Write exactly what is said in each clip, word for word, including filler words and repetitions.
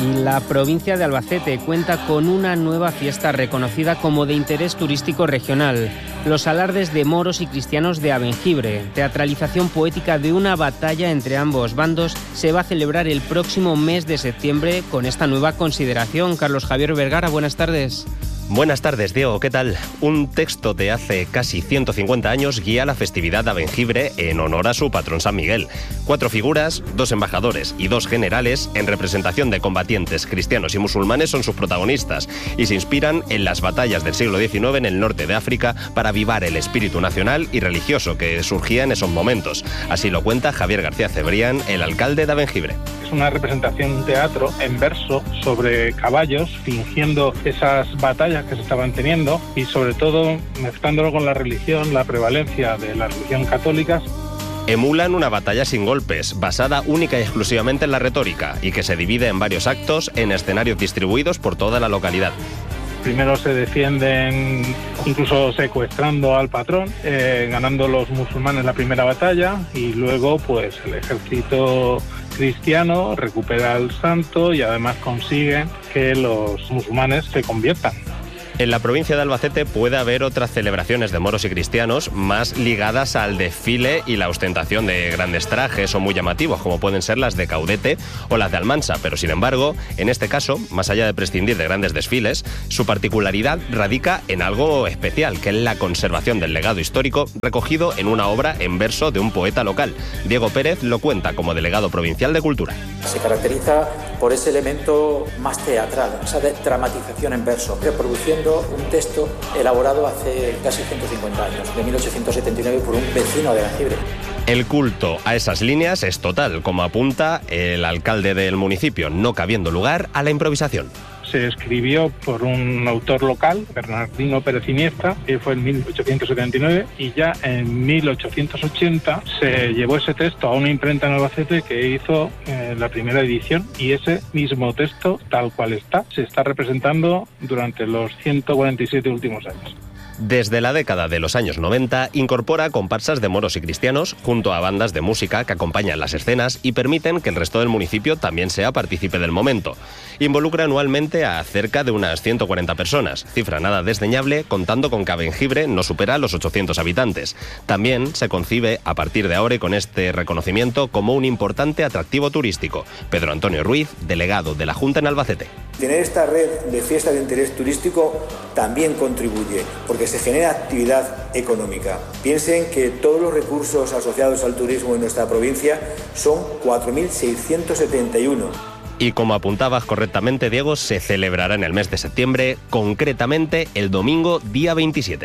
Y la provincia de Albacete cuenta con una nueva fiesta reconocida como de interés turístico regional. Los alardes de moros y cristianos de Abengibre, teatralización poética de una batalla entre ambos bandos, se va a celebrar el próximo mes de septiembre con esta nueva consideración. Carlos Javier Vergara, buenas tardes. Buenas tardes, Diego, ¿qué tal? Un texto de hace casi ciento cincuenta años guía la festividad de Abengibre en honor a su patrón San Miguel. Cuatro figuras, dos embajadores y dos generales, en representación de combatientes cristianos y musulmanes, son sus protagonistas y se inspiran en las batallas del siglo diecinueve en el norte de África para avivar el espíritu nacional y religioso que surgía en esos momentos. Así lo cuenta Javier García Cebrián, el alcalde de Abengibre. Es una representación, un teatro en verso sobre caballos, fingiendo esas batallas que se estaban teniendo y sobre todo mezclándolo con la religión, la prevalencia de la religión católica. Emulan una batalla sin golpes, basada única y exclusivamente en la retórica y que se divide en varios actos en escenarios distribuidos por toda la localidad. Primero se defienden incluso secuestrando al patrón, eh, ganando los musulmanes la primera batalla y luego pues el ejército cristiano recupera al santo y además consigue que los musulmanes se conviertan. En la provincia de Albacete puede haber otras celebraciones de moros y cristianos más ligadas al desfile y la ostentación de grandes trajes o muy llamativos, como pueden ser las de Caudete o las de Almansa, pero sin embargo, en este caso, más allá de prescindir de grandes desfiles, su particularidad radica en algo especial, que es la conservación del legado histórico recogido en una obra en verso de un poeta local. Diego Pérez lo cuenta como delegado provincial de Cultura. Se caracteriza por ese elemento más teatral, esa dramatización en verso, reproduciendo un texto elaborado hace casi ciento cincuenta años, de mil ochocientos setenta y nueve, por un vecino de Abengibre. El culto a esas líneas es total, como apunta el alcalde del municipio, no cabiendo lugar a la improvisación. Se escribió por un autor local, Bernardino Pérez Iniesta, que fue en mil ochocientos setenta y nueve, y ya en mil ochocientos ochenta se llevó ese texto a una imprenta en Albacete que hizo eh, la primera edición, y ese mismo texto, tal cual está, se está representando durante los ciento cuarenta y siete últimos años. Desde la década de los años noventa incorpora comparsas de moros y cristianos junto a bandas de música que acompañan las escenas y permiten que el resto del municipio también sea partícipe del momento. Involucra anualmente a cerca de unas ciento cuarenta personas, cifra nada desdeñable contando con que Abengibre no supera los ochocientos habitantes. También se concibe a partir de ahora y con este reconocimiento como un importante atractivo turístico. Pedro Antonio Ruiz, delegado de la Junta en Albacete. Tener esta red de fiestas de interés turístico también contribuye, porque se genera actividad económica. Piensen que todos los recursos asociados al turismo en nuestra provincia son cuatro mil seiscientos setenta y uno. Y como apuntabas correctamente, Diego, se celebrará en el mes de septiembre, concretamente el domingo día veintisiete.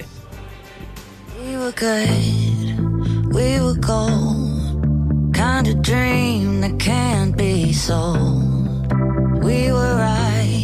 We were good, we were gold, kind of dream that can't be sold. We were right.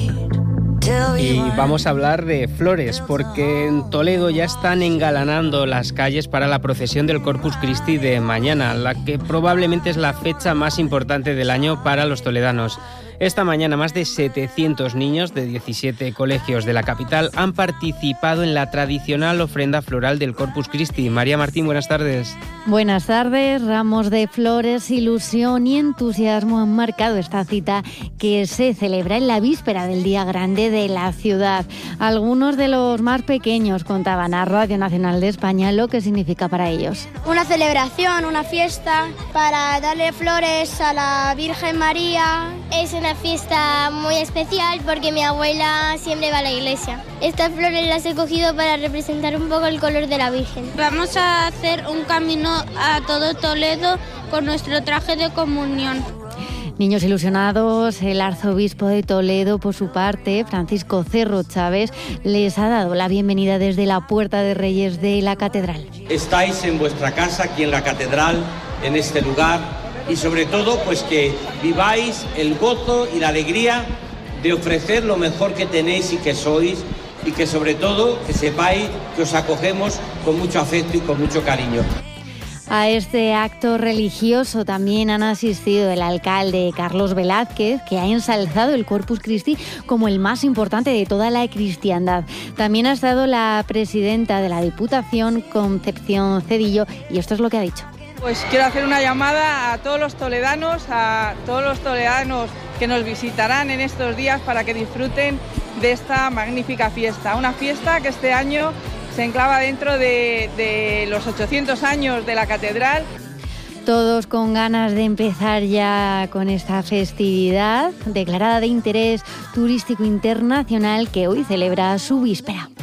Y vamos a hablar de flores, porque en Toledo ya están engalanando las calles para la procesión del Corpus Christi de mañana, la que probablemente es la fecha más importante del año para los toledanos. Esta mañana más de setecientos niños de diecisiete colegios de la capital han participado en la tradicional ofrenda floral del Corpus Christi. María Martín, buenas tardes. Buenas tardes. Ramos de flores, ilusión y entusiasmo han marcado esta cita que se celebra en la víspera del Día Grande de la ciudad. Algunos de los más pequeños contaban a Radio Nacional de España lo que significa para ellos. Una celebración, una fiesta para darle flores a la Virgen María. Es una fiesta muy especial porque mi abuela siempre va a la iglesia. Estas flores las he cogido para representar un poco el color de la Virgen. Vamos a hacer un camino a todo Toledo con nuestro traje de comunión. Niños ilusionados, el arzobispo de Toledo, por su parte, Francisco Cerro Chávez, les ha dado la bienvenida desde la Puerta de Reyes de la Catedral. Estáis en vuestra casa, aquí en la Catedral, en este lugar, y sobre todo pues que viváis el gozo y la alegría de ofrecer lo mejor que tenéis y que sois, y que sobre todo que sepáis que os acogemos con mucho afecto y con mucho cariño. A este acto religioso también han asistido el alcalde Carlos Velázquez, que ha ensalzado el Corpus Christi como el más importante de toda la cristiandad. También ha estado la presidenta de la Diputación, Concepción Cedillo, y esto es lo que ha dicho. Pues quiero hacer una llamada a todos los toledanos, a todos los toledanos que nos visitarán en estos días para que disfruten de esta magnífica fiesta. Una fiesta que este año se enclava dentro de, de los ochocientos años de la catedral. Todos con ganas de empezar ya con esta festividad declarada de interés turístico internacional que hoy celebra su víspera.